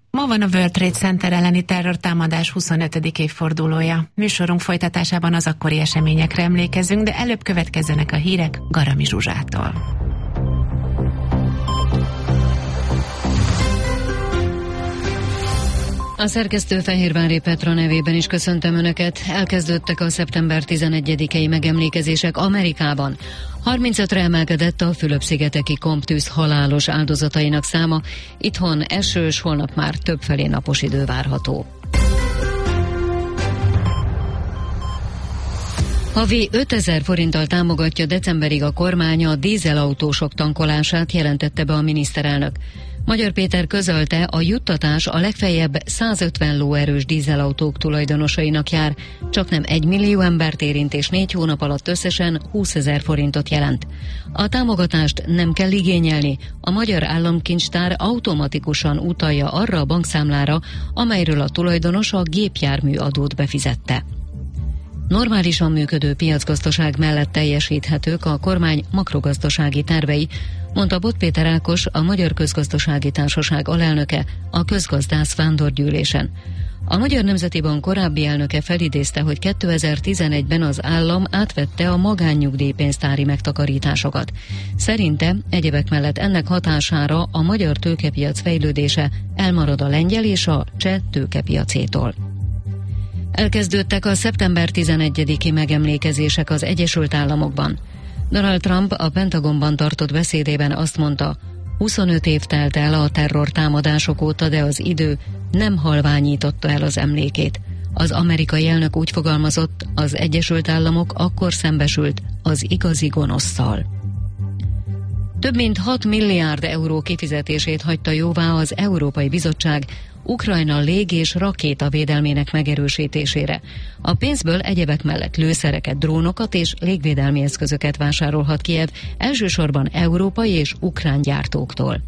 Ma van a World Trade Center elleni terrortámadás 25. évfordulója. Műsorunk folytatásában az akkori eseményekre emlékezünk, de előbb következzenek a hírek Garami Zsuzsától. A szerkesztő Fehérvári Petra nevében is köszöntöm Önöket. Elkezdődtek a szeptember 11-i megemlékezések Amerikában. 35-re emelkedett a Fülöp-szigeteki komptűz halálos áldozatainak száma. Itthon esős, holnap már többfelé napos idő várható. Havi 5000 forinttal támogatja decemberig a kormány a dízelautósok tankolását, jelentette be a miniszterelnök. Magyar Péter közölte, a juttatás a legfeljebb 150 lóerős dízelautók tulajdonosainak jár, csak nem 1 millió embert érint, és 4 hónap alatt összesen 20 000 forintot jelent. A támogatást nem kell igényelni, a Magyar Államkincstár automatikusan utalja arra a bankszámlára, amelyről a tulajdonos a gépjármű adót befizette. Normálisan működő piacgazdaság mellett teljesíthetők a kormány makrogazdasági tervei, mondta Bot Péter Ákos, a Magyar Közgazdasági Társaság alelnöke a közgazdász vándorgyűlésen. A Magyar Nemzeti Bank korábbi elnöke felidézte, hogy 2011-ben az állam átvette a magánnyugdíjpénztári megtakarításokat. Szerinte egyebek mellett ennek hatására a magyar tőkepiac fejlődése elmarad a lengyel és a cseh tőkepiacétól. Elkezdődtek a szeptember 11-i megemlékezések az Egyesült Államokban. Donald Trump a Pentagonban tartott beszédében azt mondta, 25 év telt el a terrortámadások óta, de az idő nem halványította el az emlékét. Az amerikai elnök úgy fogalmazott, az Egyesült Államok akkor szembesült az igazi gonoszszal. Több mint 6 milliárd euró kifizetését hagyta jóvá az Európai Bizottság Ukrajna lég- és rakétavédelmének megerősítésére. A pénzből egyebek mellett lőszereket, drónokat és légvédelmi eszközöket vásárolhat Kijev, elsősorban európai és ukrán gyártóktól.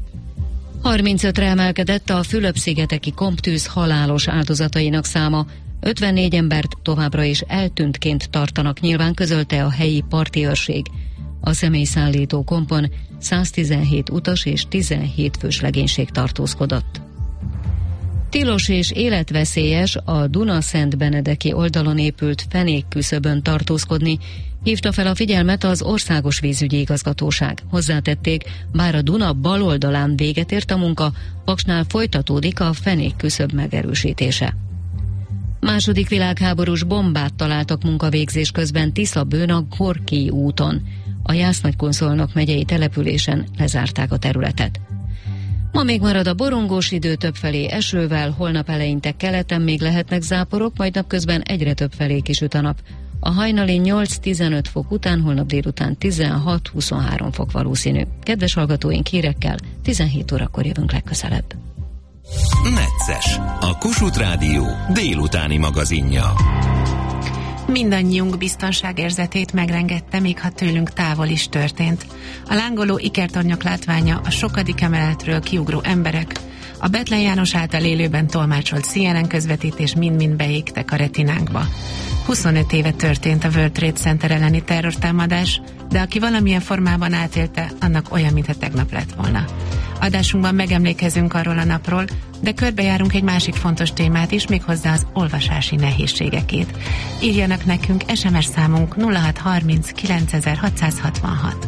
35-re emelkedett a Fülöp-szigeteki komptűz halálos áldozatainak száma. 54 embert továbbra is eltűntként tartanak nyilván, közölte a helyi parti őrség. A személyszállító kompon 117 utas és 17 fős legénység tartózkodott. Tilos és életveszélyes a Duna-Szent-Benedeki oldalon épült fenékküszöbön tartózkodni, hívta fel a figyelmet az Országos Vízügyi Igazgatóság. Hozzátették, bár a Duna bal oldalán véget ért a munka, Paksnál folytatódik a fenékküszöb megerősítése. Második világháborús bombát találtak munkavégzés közben Tiszabőn a Gorki úton. A Jász-Nagykunszolnok megyei településen lezárták a területet. Ma még marad a borongós idő, többfelé esővel, holnap eleinte keleten még lehetnek záporok, majd napközben egyre többfelé kisüt a nap. A hajnali 8-15 fok után, holnap délután 16-23 fok valószínű. Kedves hallgatóink, hírekkel 17 órakor jövünk legközelebb. Necces, a Kossuth Rádió délutáni magazinja. Mindannyiunk biztonságérzetét megrengette, még ha tőlünk távol is történt. A lángoló ikertornyok látványa, a sokadik emeletről kiugró emberek, a Bethlen János által élőben tolmácsolt CNN közvetítés mind-mind beégtek a retinánkba. 25 éve történt a World Trade Center elleni terrortámadás, de aki valamilyen formában átélte, annak olyan, mintha tegnap lett volna. Adásunkban megemlékezünk arról a napról, de körbejárunk egy másik fontos témát is, méghozzá az olvasási nehézségekét. Írjanak nekünk, SMS számunk 0630 9666.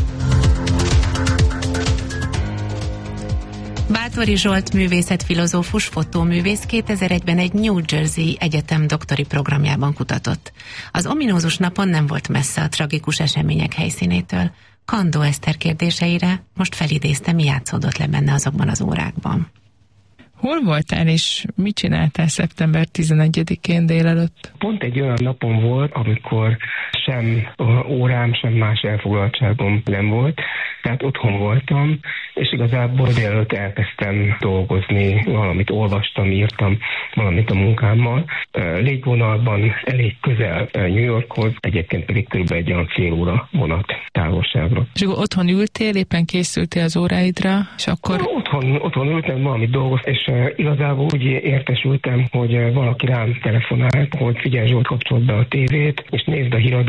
Bátori Zsolt művészetfilozófus, fotóművész 2001-ben egy New Jersey egyetem doktori programjában kutatott. Az ominózus napon nem volt messze a tragikus események helyszínétől. Kandó Eszter kérdéseire most felidézte, mi játszódott le benne azokban az órákban. Hol voltál és mit csináltál szeptember 11-én délelőtt? Pont egy olyan napon volt, amikor sem órám, sem más elfoglaltságom nem volt, tehát otthon voltam, és igazából délelőtt elkezdtem dolgozni, valamit olvastam, írtam valamit a munkámmal. Légvonalban elég közel New Yorkhoz, egyébként pedig kb. Egy olyan fél óra vonat távolságra. És akkor otthon ültél, éppen készültél az óráidra, és akkor... Otthon ültem, valamit dolgoztam, és igazából úgy értesültem, hogy valaki rám telefonált, hogy figyelj Zsolt, kapcsolt be a tévét, és nézd a híradót,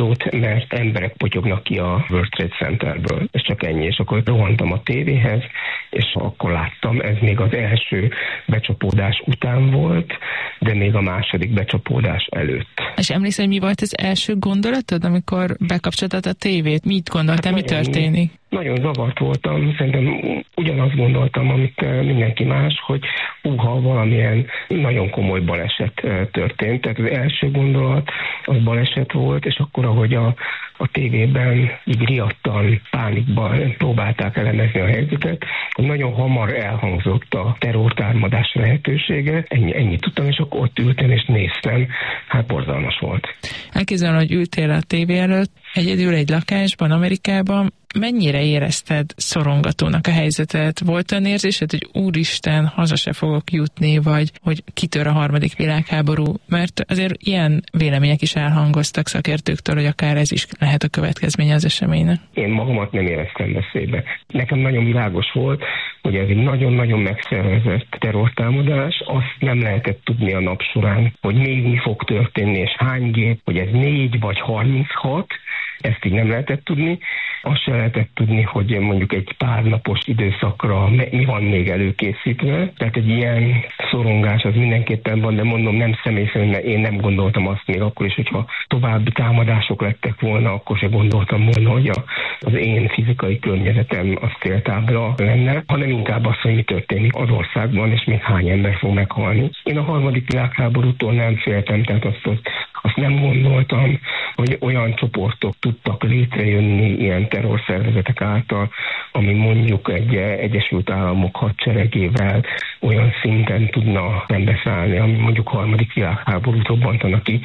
videót, mert emberek potyognak ki a World Trade Centerből. Ez csak ennyi. És akkor rohantam a tévéhez, és akkor láttam, ez még az első becsapódás után volt, de még a második becsapódás előtt. És emlékszel, hogy mi volt az első gondolatod, amikor bekapcsoltad a tévét? Mit gondoltál, mi történik? Nagyon zavart voltam, szerintem ugyanazt gondoltam, amit mindenki más, hogy valamilyen nagyon komoly baleset történt. Tehát az első gondolat az baleset volt, és akkor, ahogy a tévében így riadtan, pánikban próbálták elemezni a helyzetet, hogy nagyon hamar elhangzott a terrortámadás lehetősége. Ennyit tudtam, és akkor ott ültem és néztem. Hát borzalmas volt. Elképzelem, hogy ültél a tévé előtt, egyedül egy lakásban, Amerikában. Mennyire érezted szorongatónak a helyzetet? Volt olyan érzésed, hogy úristen, haza se fogok jutni, vagy hogy kitör a harmadik világháború? Mert azért ilyen vélemények is elhangoztak szakértőktől, hogy akár ez is lehet a következménye az eseménynek. Én magamat nem éreztem veszélybe. Nekem nagyon világos volt, hogy ez egy nagyon-nagyon megszervezett terrortámadás. Azt nem lehetett tudni a nap során, hogy még mi fog történni, és hány gép, hogy ez 4 vagy 36, ezt így nem lehetett tudni. Azt se lehetett tudni, hogy mondjuk egy pár napos időszakra mi van még előkészítve. Tehát egy ilyen szorongás az mindenképpen van, de mondom, nem személy szerint, mert én nem gondoltam azt még akkor is, hogyha további támadások lettek volna, akkor se gondoltam volna, hogy az én fizikai környezetem az céltábla lenne, hanem inkább az, hogy mi történik az országban, és még hány ember fog meghalni. Én a harmadik világháborútól nem féltem, tehát azt nem gondoltam, hogy olyan csoportok tudtak létrejönni ilyen terrorszervezetek által, ami mondjuk egy Egyesült Államok hadseregével olyan szinten tudna szembeszállni, ami mondjuk harmadik világháborút robbantanak ki.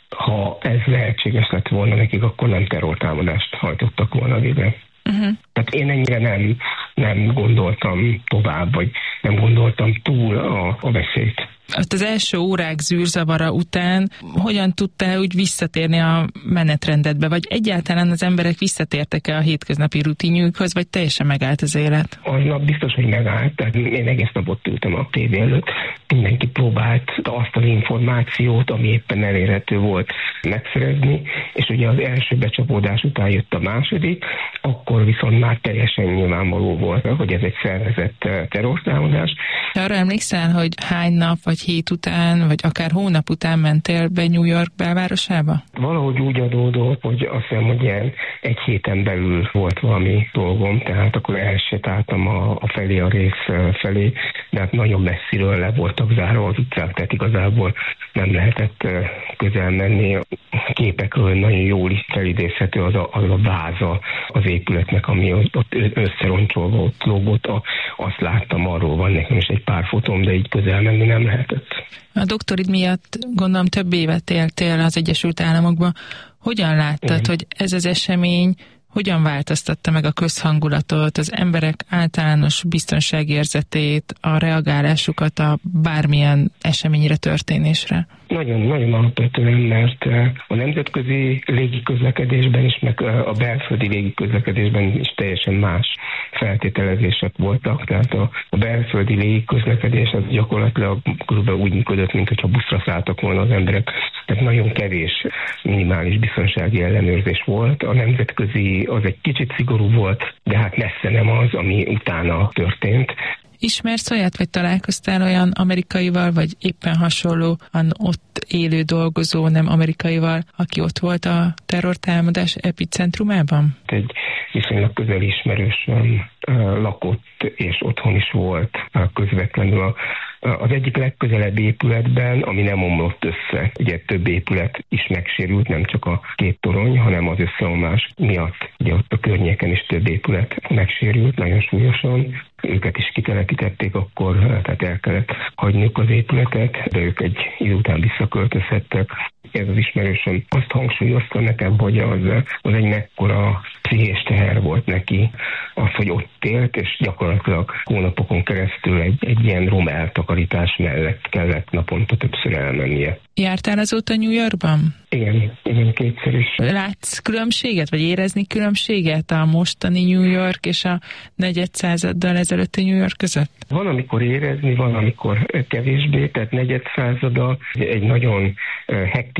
Ha ez lehetséges lett volna nekik, akkor nem terrortámadást hajtottak volna végre. Tehát én ennyire nem gondoltam tovább, vagy nem gondoltam túl a veszélyt. Az első órák zűrzavara után hogyan tudtál úgy visszatérni a menetrendedbe, vagy egyáltalán az emberek visszatértek-e a hétköznapi rutinjukhoz, vagy teljesen megállt az élet? Aznap biztos, hogy megállt, tehát én egész napot ültem a tévé előtt. Mindenki próbált azt az információt, ami éppen elérhető volt, megszerezni, és ugye az első becsapódás után jött a második, akkor viszont már teljesen nyilvánvaló volt, hogy ez egy szervezett terrortámadás. Arra emlékszel, hogy hány nap vagy hét után, vagy akár hónap után mentél be New York belvárosába? Valahogy úgy adódott, hogy azt hiszem, hogy ilyen egy héten belül volt valami dolgom, tehát akkor elsétáltam a rész felé, de hát nagyon messziről le voltak zárva az utcák, tehát igazából nem lehetett közel menni. A képekről nagyon jól is felidézhető az a váza az épületnek, ami ott összeroncsolva ott lógott. Azt láttam, arról van nekem is egy pár fotóm, de így közel menni nem lehetett. A doktorid miatt gondolom több évet éltél az Egyesült Államokban. Hogyan láttad, hogy ez az esemény hogyan változtatta meg a közhangulatot, az emberek általános biztonságérzetét, a reagálásukat a bármilyen eseményre, történésre? Nagyon alapvetően, mert a nemzetközi légiközlekedésben is, meg a belföldi légiközlekedésben is teljesen más feltételezések voltak. Tehát a belföldi légiközlekedés az gyakorlatilag körülbelül úgy működött, mint hogyha buszra szálltak volna az emberek. Tehát nagyon kevés minimális biztonsági ellenőrzés volt. A nemzetközi az egy kicsit szigorú volt, de hát messze nem az, ami utána történt. Ismersz olyat, vagy találkoztál olyan amerikaival, vagy éppen hasonlóan ott élő, dolgozó nem amerikaival, aki ott volt a terrortámadás epicentrumában? Egy viszonylag közeli ismerősöm lakott, és otthon is volt közvetlenül az egyik legközelebbi épületben, ami nem omlott össze. Ugye több épület is megsérült, nem csak a két torony, hanem az összeomlás miatt. Ugye ott a környéken is több épület megsérült, nagyon súlyosan. Őket is kitelepítették akkor, tehát el kellett hagyniuk az épületet, de ők egy idő után visszaköltözhettek. Ez az ismerősöm azt hangsúlyozta nekem, hogy az egy mekkora pszichés teher volt neki az, hogy ott élt, és gyakorlatilag hónapokon keresztül egy ilyen romeltakarítás mellett kellett naponta többször elmennie. Jártál azóta New Yorkban? Igen, kétszer is. Látsz különbséget, vagy érezni különbséget a mostani New York és a negyed századdal ezelőtti New York között? Van, amikor érezni, van, amikor kevésbé, tehát negyed századdal egy nagyon hektikus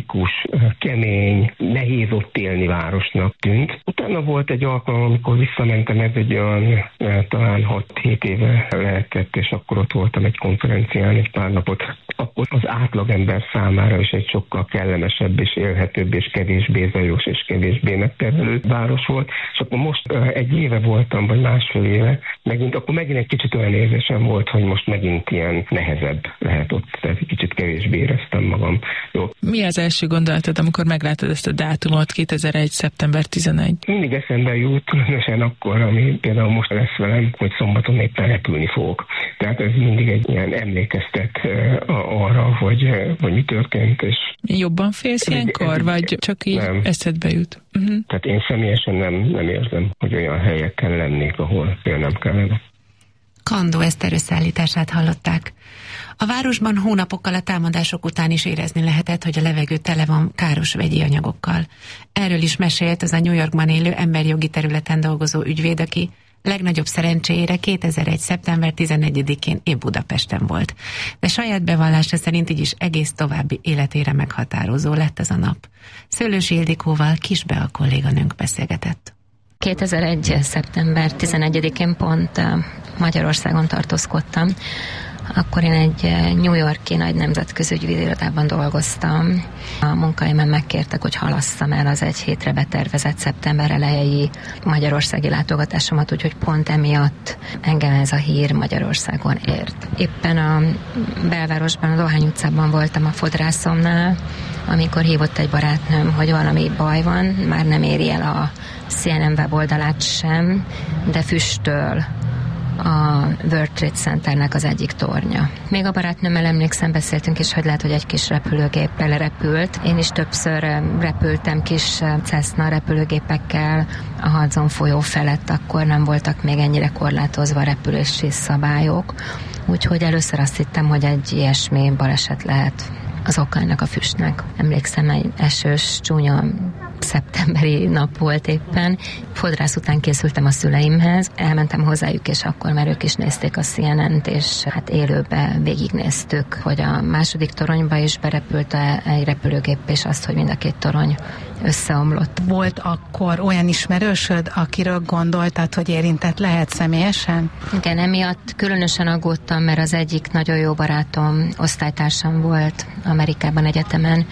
kaotikus, kemény, nehéz ott élni városnak tűnt. Utána volt egy alkalom, amikor visszamentem, ez egy olyan talán 6-7 éve lehetett, és akkor ott voltam egy konferencián egy pár napot. Akkor az átlagember számára is egy sokkal kellemesebb és élhetőbb és kevésbé zajos és kevésbé megterhelő város volt. És akkor most egy éve voltam, vagy másfél éve, akkor megint egy kicsit olyan érzésem volt, hogy most megint ilyen nehezebb lehet ott, tehát egy kicsit kevésbé éreztem magam. Jó. Mi az első gondolatod, amikor meglátod ezt a dátumot, 2001. szeptember 11? Mindig eszembe jut, különösen akkor, ami például most lesz velem, hogy szombaton éppen repülni fogok. Tehát ez mindig egy ilyen emlékeztet arra, hogy mi történt. És jobban félsz ilyenkor, vagy csak így nem eszedbe jut? Tehát én személyesen nem érzem, hogy olyan helyeken lennék, ahol nem kellene. Kandó Eszter összeállítását hallották. A városban hónapokkal a támadások után is érezni lehetett, hogy a levegő tele van káros vegyi anyagokkal. Erről is mesélt az a New Yorkban élő emberjogi területen dolgozó ügyvéd, aki legnagyobb szerencséjére 2001. szeptember 11-én épp Budapesten volt. De saját bevallása szerint így is egész további életére meghatározó lett ez a nap. Szőlősi Ildikóval Kisbea kolléganőnk beszélgetett. 2001. szeptember 11-én pont Magyarországon tartózkodtam. Akkor én egy New York-i nagy nemzetközi ügyvédirodában dolgoztam. A munkahelyemen megkértek, hogy halasszam el az egy hétre betervezett szeptember elejei magyarországi látogatásomat, úgyhogy pont emiatt engem ez a hír Magyarországon ért. Éppen a belvárosban, a Dohány utcában voltam a fodrászomnál, amikor hívott egy barátnőm, hogy valami baj van, már nem éri el a CNN weboldalát sem, de füstöl a World Trade Centernek az egyik tornya. Még a barátnőmmel emlékszem, beszéltünk is, hogy lehet, hogy egy kis repülőgéppel repült. Én is többször repültem kis Cessna repülőgépekkel a Hudson folyó felett, akkor nem voltak még ennyire korlátozva a repülési szabályok, úgyhogy először azt hittem, hogy egy ilyesmi baleset lehet az oka ennek a füstnek. Emlékszem, egy esős, csúnya szeptemberi nap volt éppen. Fodrász után készültem a szüleimhez, elmentem hozzájuk, és akkor már ők is nézték a CNN-t, és hát élőben végignéztük, hogy a második toronyba is berepült egy repülőgép, és azt, hogy mind a két torony összeomlott. Volt akkor olyan ismerősöd, akiről gondoltad, hogy érintett lehet személyesen? Igen, emiatt különösen aggódtam, mert az egyik nagyon jó barátom, osztálytársam volt Amerikában egyetemen.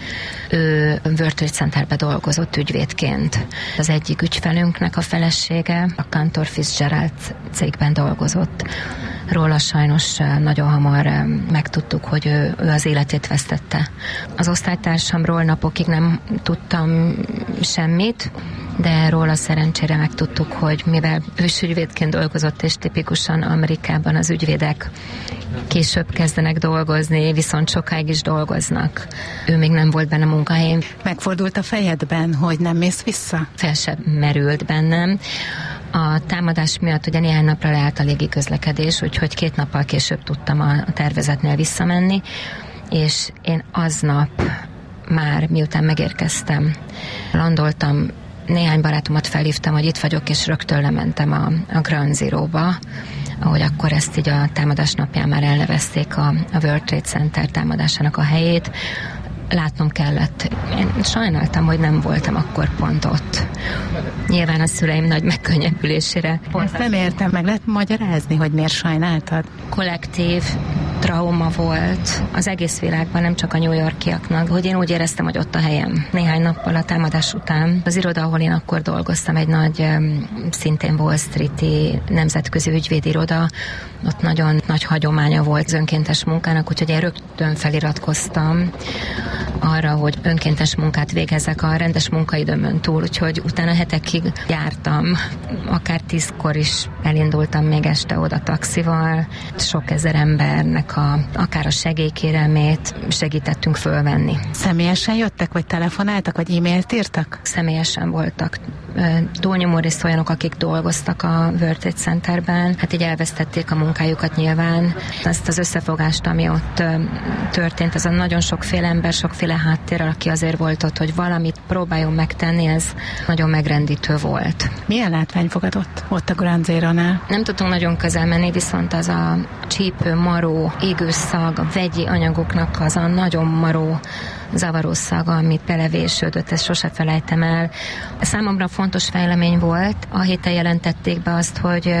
Ő World Trade Centerbe dolgozott ügyvédként. Az egyik ügyfelünknek a felesége a Cantor Fitzgerald cégben dolgozott. Róla sajnos nagyon hamar megtudtuk, hogy ő az életét vesztette. Az osztálytársamról napokig nem tudtam semmit, de róla szerencsére megtudtuk, hogy mivel ősügyvédként dolgozott, és tipikusan Amerikában az ügyvédek később kezdenek dolgozni, viszont sokáig is dolgoznak. Ő még nem volt benne a munkahelyén. Megfordult a fejedben, hogy nem mész vissza? Fel sem merült bennem. A támadás miatt ugye néhány napra leállt a légiközlekedés, úgyhogy 2 nappal később tudtam a tervezetnél visszamenni, és én aznap már miután megérkeztem, landoltam, néhány barátomat felhívtam, hogy itt vagyok, és rögtön lementem a Ground Zero-ba, ahogy akkor ezt így a támadás napján már elnevezték a World Trade Center támadásának a helyét. Látnom kellett. Én sajnáltam, hogy nem voltam akkor pont ott. Nyilván a szüleim nagy megkönnyebbülésére. Ezt nem értem, meg lehet magyarázni, hogy miért sajnáltad? Kollektív trauma volt az egész világban, nem csak a New Yorkiaknak, hogy én úgy éreztem, hogy ott a helyem. Néhány nappal a támadás után az iroda, ahol én akkor dolgoztam, egy nagy, szintén Wall Street-i nemzetközi ügyvédiroda, ott nagyon nagy hagyománya volt az önkéntes munkának, úgyhogy én rögtön feliratkoztam arra, hogy önkéntes munkát végezzek a rendes munkaidőmön túl, úgyhogy utána hetekig jártam, akár 10-kor is elindultam még este oda taxival, sok ezer embernek akár a segélykérelmét segítettünk fölvenni. Személyesen jöttek, vagy telefonáltak, vagy e-mailt írtak? Személyesen voltak. Túlnyomó részt olyanok, akik dolgoztak a World Trade Centerben, hát így elvesztették a munkájukat nyilván. Ezt az összefogást, ami ott történt, az a nagyon sokféle ember, sokféle mindenféle háttérrel, aki azért volt ott, hogy valamit próbáljon megtenni, ez nagyon megrendítő volt. Milyen látvány fogadott ott a Ground Zero-nál? Nem tudtunk nagyon közel menni, viszont az a csípő, maró, égő szag, a vegyi anyagoknak az a nagyon maró, zavaró szaga, amit belevésődött, ezt sose felejtem el. Számomra fontos fejlemény volt. A héten jelentették be azt, hogy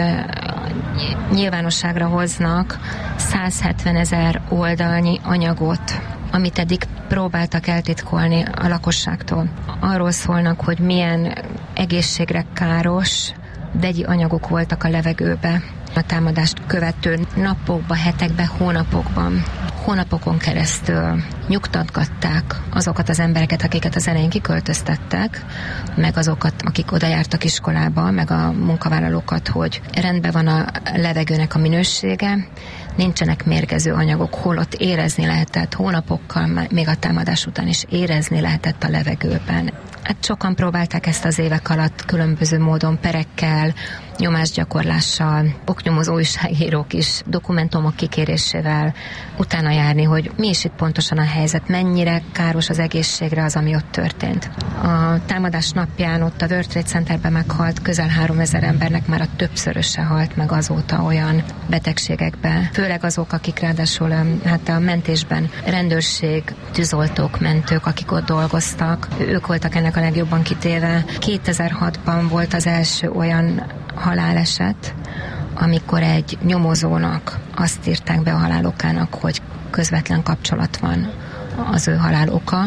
nyilvánosságra hoznak 170 000 oldalnyi anyagot, amit eddig próbáltak eltitkolni a lakosságtól. Arról szólnak, hogy milyen egészségre káros vegyi anyagok voltak a levegőbe a támadást követő napokban, hetekben, hónapokon keresztül nyugtatgatták azokat az embereket, akiket az elején kiköltöztettek, meg azokat, akik oda jártak iskolába, meg a munkavállalókat, hogy rendben van a levegőnek a minősége, nincsenek mérgező anyagok, holott érezni lehetett hónapokkal, még a támadás után is érezni lehetett a levegőben. Hát sokan próbálták ezt az évek alatt különböző módon, perekkel, nyomásgyakorlással, oknyomozó újságírók is dokumentumok kikérésével utána járni, hogy mi is itt pontosan a helyzet, mennyire káros az egészségre az, ami ott történt. A támadás napján ott a World Trade Centerben meghalt közel 3000 embernek már a többszöröse halt meg azóta olyan betegségekbe. Főleg azok, akik ráadásul a mentésben rendőrség, tűzoltók, mentők, akik ott dolgoztak, ők voltak ennek a legjobban kitéve. 2006-ban volt az első olyan haláleset, amikor egy nyomozónak azt írták be a halálokának, hogy közvetlen kapcsolat van az ő haláloka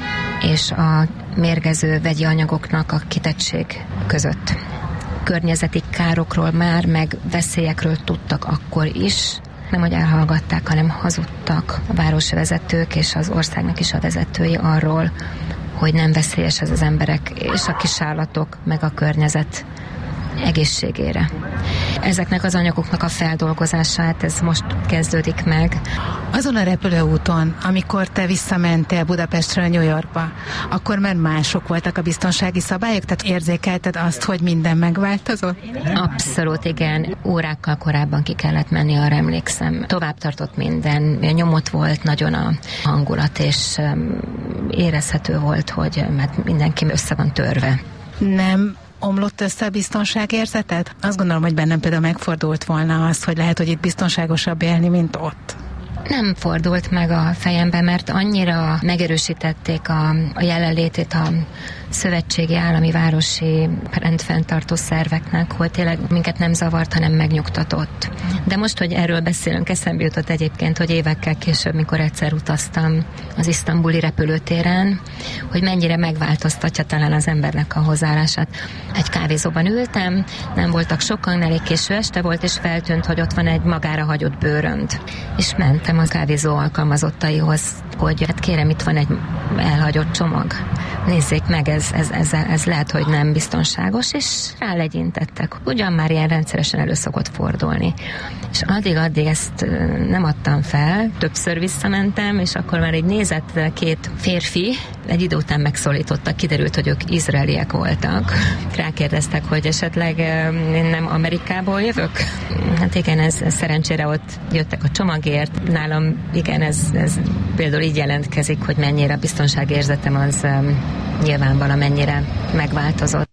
és a mérgező vegyi anyagoknak a kitettség között. Környezeti károkról már, meg veszélyekről tudtak akkor is, nem hogy elhallgatták, hanem hazudtak a városvezetők és az országnak is a vezetői arról, hogy nem veszélyes ez az emberek és a kisállatok, meg a környezet egészségére. Ezeknek az anyagoknak a feldolgozását, ez most kezdődik meg. Azon a repülőúton, amikor te visszamentél Budapestről New Yorkba, akkor már mások voltak a biztonsági szabályok? Tehát érzékelted azt, hogy minden megváltozott? Abszolút, igen. Órákkal korábban ki kellett menni, arra emlékszem. Tovább tartott minden. Nyomott volt nagyon a hangulat, és érezhető volt, hogy mert mindenki össze van törve. Nem omlott össze a biztonságérzeted? Azt gondolom, hogy bennem például megfordult volna az, hogy lehet, hogy itt biztonságosabb élni, mint ott. Nem fordult meg a fejembe, mert annyira megerősítették a jelenlétét a szövetségi állami városi rendfenntartó szerveknek, hogy tényleg minket nem zavart, hanem megnyugtatott. De most, hogy erről beszélünk, eszembe jutott egyébként, hogy évekkel később, mikor egyszer utaztam az isztambuli repülőtéren, hogy mennyire megváltoztatja talán az embernek a hozzáállását. Egy kávézóban ültem, nem voltak sokan, elég késő este volt, és feltűnt, hogy ott van egy magára hagyott bőrönd. És mentem a kávézó alkalmazottaihoz, hogy hát kérem, itt van egy elhagyott csomag. Nézzék meg, ez lehet, hogy nem biztonságos, és rálegyintettek. Ugyan már ilyen rendszeresen elő szokott fordulni. És addig ezt nem adtam fel, többször visszamentem, és akkor már egy nézett két férfi, egy idő után megszólítottak, kiderült, hogy ők izraeliek voltak. Rákérdeztek, hogy esetleg én nem Amerikából jövök? Hát igen, ez szerencsére ott jöttek a csomagért. Nálam igen, ez például így jelentkezik, hogy mennyire a biztonságérzetem az nyilván valamennyire megváltozott.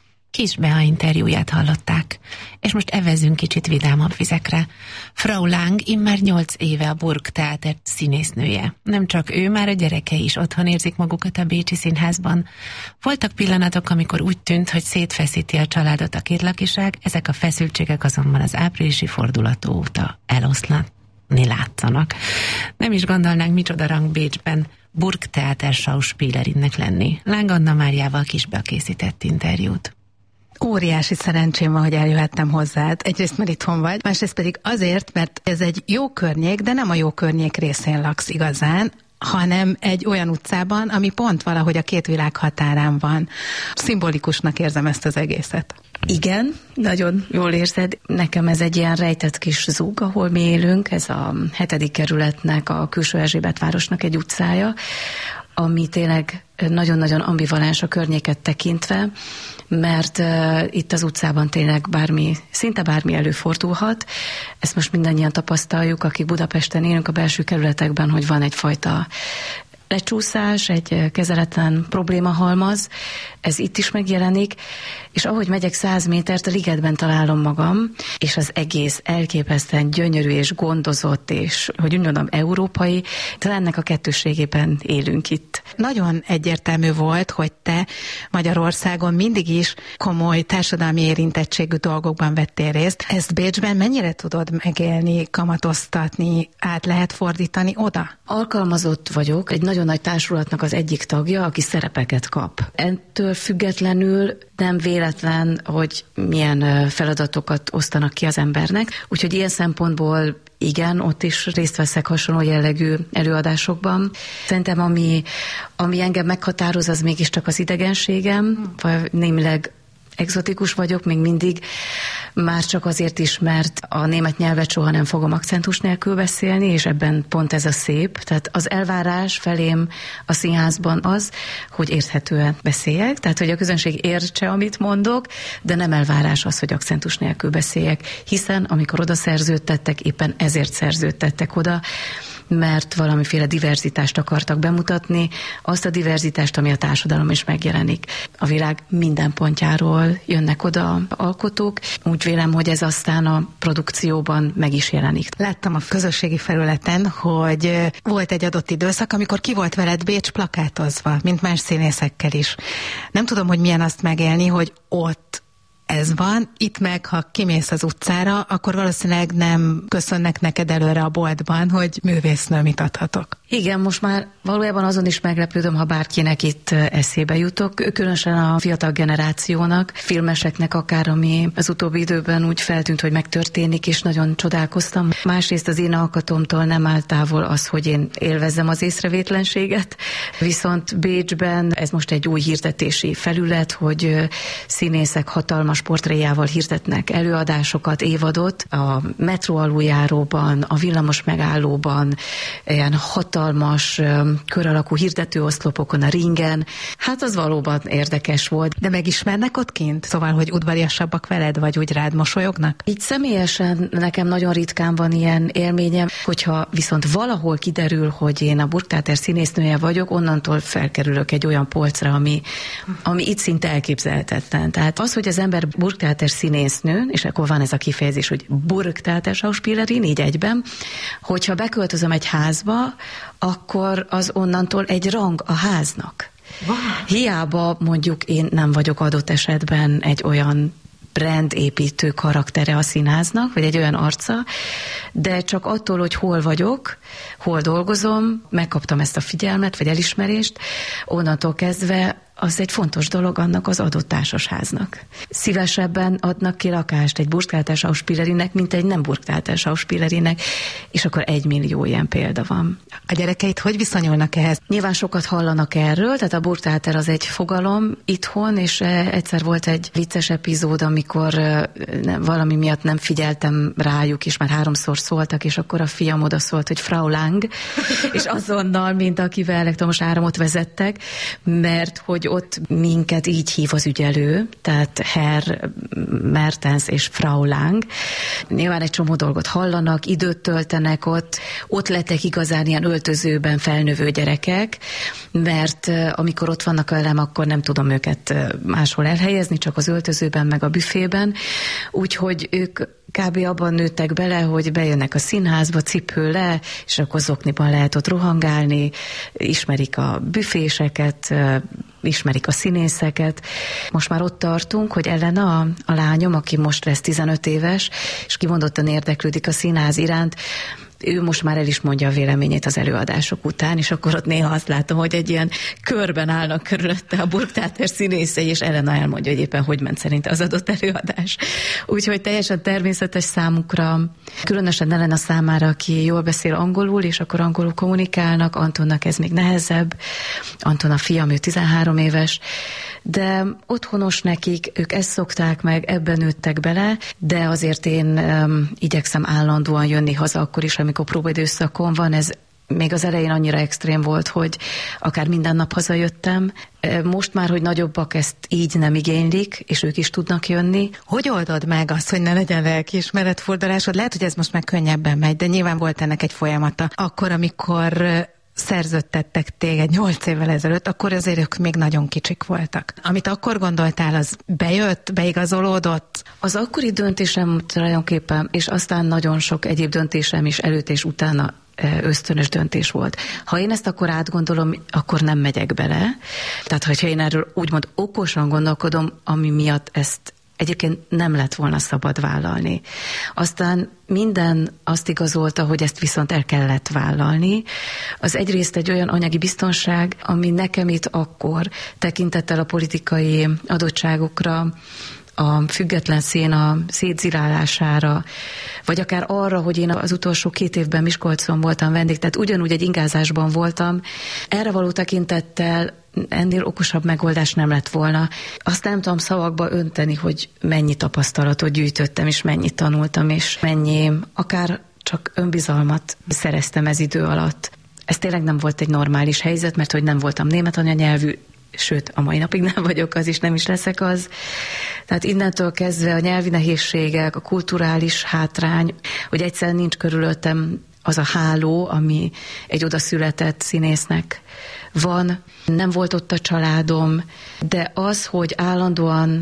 Kis Bea interjúját hallották, és most evezünk kicsit vidámabb vizekre. Frau Lang immár 8 éve a Burgtheater színésznője. Nem csak ő, már a gyerekei is otthon érzik magukat a bécsi színházban. Voltak pillanatok, amikor úgy tűnt, hogy szétfeszíti a családot a kétlakiság, ezek a feszültségek azonban az áprilisi fordulat óta eloszlatni látszanak. Nem is gondolnánk, micsoda rang Bécsben Burgtheater Schauspielerinnek lenni. Lang Anna Máriával Kis Bea készített interjút. Óriási szerencsém van, hogy eljöhettem hozzád. Egyrészt, mert itthon vagy, másrészt pedig azért, mert ez egy jó környék, de nem a jó környék részén laksz igazán, hanem egy olyan utcában, ami pont valahogy a két világ határán van. Szimbolikusnak érzem ezt az egészet. Igen, nagyon jól érzed. Nekem ez egy ilyen rejtett kis zúg, ahol mi élünk. Ez a 7. kerületnek, a Külső Erzsébet városnak egy utcája, ami tényleg nagyon-nagyon ambivalens a környéket tekintve, mert itt az utcában tényleg szinte bármi előfordulhat. Ezt most mindannyian tapasztaljuk, akik Budapesten élünk a belső kerületekben, hogy van egyfajta lecsúszás, egy kezeletlen problémahalmaz, ez itt is megjelenik, és ahogy megyek 100 métert, a ligetben találom magam, és az egész elképesztően gyönyörű és gondozott, és hogy úgy mondom, európai, talán ennek a kettősségében élünk itt. Nagyon egyértelmű volt, hogy te Magyarországon mindig is komoly társadalmi érintettségű dolgokban vettél részt. Ezt Bécsben mennyire tudod megélni, kamatoztatni, át lehet fordítani oda? Alkalmazott vagyok, egy nagyon nagy társulatnak az egyik tagja, aki szerepeket kap. Ettől függetlenül nem véletlen, hogy milyen feladatokat osztanak ki az embernek, úgyhogy ilyen szempontból igen, ott is részt veszek hasonló jellegű előadásokban. Szerintem ami engem meghatároz, az mégiscsak az idegenségem, vagy némileg egzotikus vagyok, még mindig, már csak azért is, mert a német nyelvet soha nem fogom akcentus nélkül beszélni, és ebben pont ez a szép. Tehát az elvárás felém a színházban az, hogy érthetően beszéljek, tehát hogy a közönség értse, amit mondok, de nem elvárás az, hogy akcentus nélkül beszéljek, hiszen amikor oda szerződtettek, éppen ezért szerződtettek oda, mert valamiféle diverzitást akartak bemutatni, azt a diverzitást, ami a társadalom is megjelenik. A világ minden pontjáról jönnek oda alkotók. Úgy vélem, hogy ez aztán a produkcióban meg is jelenik. Láttam a közösségi felületen, hogy volt egy adott időszak, amikor ki volt veled Bécs plakátozva, mint más színészekkel is. Nem tudom, hogy milyen azt megélni, hogy ott ez van, itt meg, ha kimész az utcára, akkor valószínűleg nem köszönnek neked előre a boltban, hogy művésznő, mit adhatok. Igen, most már valójában azon is meglepődöm, ha bárkinek itt eszébe jutok, különösen a fiatal generációnak, filmeseknek akár, ami az utóbbi időben úgy feltűnt, hogy megtörténik, és nagyon csodálkoztam. Másrészt az én alkatomtól nem áll távol az, hogy én élvezzem az észrevétlenséget, viszont Bécsben ez most egy új hirdetési felület, hogy színészek hatalmas portréjával hirdetnek előadásokat, évadot, a metró aluljáróban, a villamos megállóban, ilyen hatalmas kör alakú hirdetőoszlopokon, a ringen. Hát az valóban érdekes volt. De megismernek ott kint? Szóval, hogy udvariasabbak veled, vagy úgy rád mosolyognak? Így személyesen nekem nagyon ritkán van ilyen élményem, hogyha viszont valahol kiderül, hogy én a Burgtheater színésznője vagyok, onnantól felkerülök egy olyan polcra, ami itt szinte elképzelhetetlen. Tehát az, hogy az ember Burgtheater színésznő, és akkor van ez a kifejezés, hogy Burgtheater Schauspielerin, így egyben, hogyha beköltözöm egy házba, akkor az onnantól egy rang a háznak. Wow. Hiába mondjuk én nem vagyok adott esetben egy olyan brandépítő karaktere a színháznak, vagy egy olyan arca, de csak attól, hogy hol vagyok, hol dolgozom, megkaptam ezt a figyelmet, vagy elismerést, onnantól kezdve az egy fontos dolog annak az adott társasháznak. Szívesebben adnak ki lakást egy Burgtheater Schauspielerinek, mint egy nem Burgtheater Schauspielerinek, és akkor 1 millió ilyen példa van. A gyerekeit hogy viszonyulnak ehhez? Nyilván sokat hallanak erről, tehát a Burgtheater az egy fogalom itthon, és egyszer volt egy vicces epizód, amikor valami miatt nem figyeltem rájuk, és már 3-szor szóltak, és akkor a fiam oda szólt, hogy Frau Lang, és azonnal, mint akivel elektromos áramot vezettek, mert hogy ott minket így hív az ügyelő, tehát Herr Mertens és Frau Lang. Nyilván egy csomó dolgot hallanak, időt töltenek ott lettek igazán ilyen öltözőben felnövő gyerekek, mert amikor ott vannak velem, akkor nem tudom őket máshol elhelyezni, csak az öltözőben, meg a büfében, úgyhogy ők kb. Abban nőttek bele, hogy bejönnek a színházba, cipő le, és akkor zokniban lehet ott rohangálni, ismerik a büféseket, ismerik a színészeket. Most már ott tartunk, hogy Elena, a lányom, aki most lesz 15 éves, és kimondottan érdeklődik a színház iránt, ő most már el is mondja a véleményét az előadások után, és akkor ott néha azt látom, hogy egy ilyen körben állnak körülötte a Burgtheater színészei, és Elena elmondja, hogy éppen hogy ment szerint az adott előadás. Úgyhogy teljesen természetes számukra, különösen Elena számára, aki jól beszél angolul, és akkor angolul kommunikálnak, Antonnak ez még nehezebb, Anton a fiam, ő 13 éves, de otthonos nekik, ők ezt szokták meg, ebben nőttek bele, de azért én igyekszem állandóan jönni haza akkor is, amikor próbaidőszakon van, ez még az elején annyira extrém volt, hogy akár minden nap hazajöttem. Most már, hogy nagyobbak, ezt így nem igénylik, és ők is tudnak jönni. Hogy oldod meg azt, hogy ne legyen lelkiismeretfordulásod? Lehet, hogy ez most már könnyebben megy, de nyilván volt ennek egy folyamata. Akkor, amikor szerződtettek téged 8 évvel ezelőtt, akkor azért ők még nagyon kicsik voltak. Amit akkor gondoltál, az bejött, beigazolódott? Az akkori döntésem tulajdonképpen, és aztán nagyon sok egyéb döntésem is előtt és utána ösztönös döntés volt. Ha én ezt akkor átgondolom, akkor nem megyek bele. Tehát, hogyha én erről úgymond okosan gondolkodom, ami miatt ezt egyébként nem lett volna szabad vállalni. Aztán minden azt igazolta, hogy ezt viszont el kellett vállalni. Az egyrészt egy olyan anyagi biztonság, ami nekem itt akkor tekintettel a politikai adottságokra, a független széna szétzilálására, vagy akár arra, hogy én az utolsó 2 évben Miskolcon voltam vendég, tehát ugyanúgy egy ingázásban voltam. Erre való tekintettel ennél okosabb megoldás nem lett volna. Azt nem tudom szavakba önteni, hogy mennyi tapasztalatot gyűjtöttem, és mennyit tanultam, és mennyi akár csak önbizalmat szereztem ez idő alatt. Ez tényleg nem volt egy normális helyzet, mert hogy nem voltam német anyanyelvű, sőt, a mai napig nem vagyok az, és nem is leszek az. Tehát innentől kezdve a nyelvi nehézségek, a kulturális hátrány, hogy egyszerűen nincs körülöttem az a háló, ami egy odaszületett színésznek van. Nem volt ott a családom, de az, hogy állandóan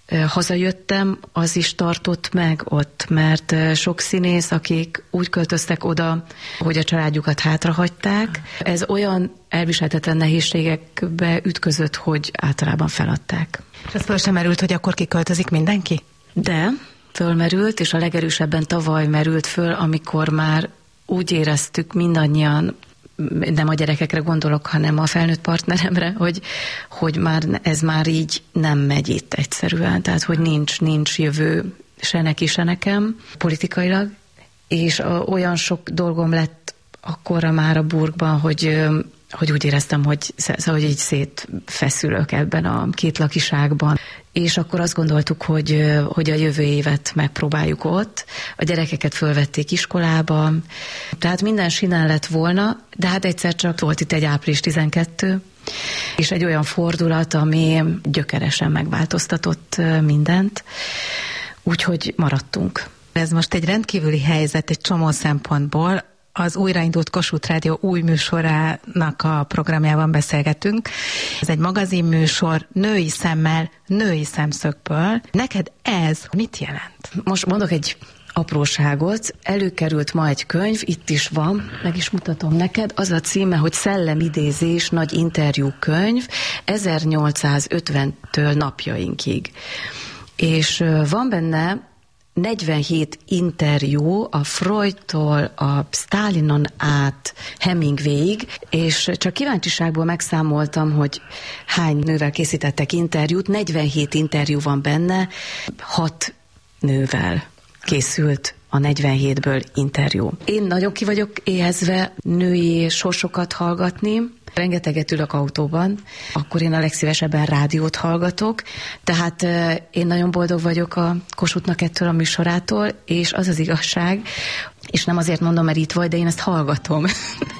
hazajöttem, az is tartott meg ott, mert sok színész, akik úgy költöztek oda, hogy a családjukat hátrahagyták, ez olyan elviselhetetlen nehézségekbe ütközött, hogy általában feladták. És az föl sem merült, hogy akkor kiköltözik mindenki? De fölmerült, és a legerősebben tavaly merült föl, amikor már úgy éreztük mindannyian, nem a gyerekekre gondolok, hanem a felnőtt partneremre, hogy ez már így nem megy itt egyszerűen. Tehát, hogy nincs jövő se neki, se nekem politikailag. És olyan sok dolgom lett akkorra már a burgban, hogy úgy éreztem, hogy így szétfeszülök ebben a 2 lakiságban. És akkor azt gondoltuk, hogy a jövő évet megpróbáljuk ott. A gyerekeket fölvették iskolába, tehát minden sinen lett volna, de hát egyszer csak volt itt egy április 12, és egy olyan fordulat, ami gyökeresen megváltoztatott mindent, úgyhogy maradtunk. Ez most egy rendkívüli helyzet egy csomó szempontból. Az újraindult Kossuth Rádió új műsorának a programjában beszélgetünk. Ez egy magazinműsor, női szemmel, női szemszögből. Neked ez mit jelent? Most mondok egy apróságot. Előkerült ma egy könyv, itt is van, meg is mutatom neked. Az a címe, hogy Szellemidézés, nagy interjú könyv, 1850-től napjainkig. És van benne 47 interjú a Freudtól a Stalinon át Hemingwayig, és csak kíváncsiságból megszámoltam, hogy hány nővel készítettek interjút. 47 interjú van benne, 6 nővel készült a 47-ből interjú. Én nagyon ki vagyok éhezve női sorsokat hallgatni, rengeteget ülök autóban, akkor én a legszívesebben rádiót hallgatok, tehát én nagyon boldog vagyok a Kossuthnak ettől a műsorától, és az az igazság, és nem azért mondom, mert itt vagy, de én ezt hallgatom.